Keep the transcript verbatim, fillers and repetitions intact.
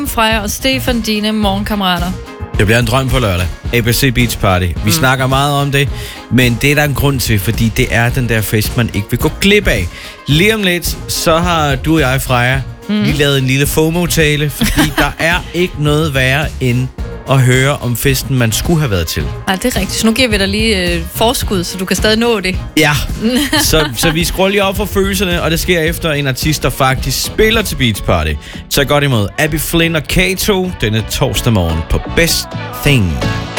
Freja og Stefan, dine morgenkammerater. Det bliver en drøm på lørdag. A B C Beach Party. Vi mm. snakker meget om det, men det er der en grund til, fordi det er den der fest, man ikke vil gå glip af. Lige om lidt, så har du og jeg, Freja, mm. lige lavet en lille FOMO-tale, fordi der er ikke noget værre end at høre om festen, man skulle have været til. Nej, det er rigtigt. Så nu giver vi dig lige øh, forskud, så du kan stadig nå det. Ja, så, så vi skruer lige op for følelserne, og det sker efter en artist, der faktisk spiller til Beach Party. Så godt imod Abby Flynn og Kato denne torsdag morgen på Best Thing.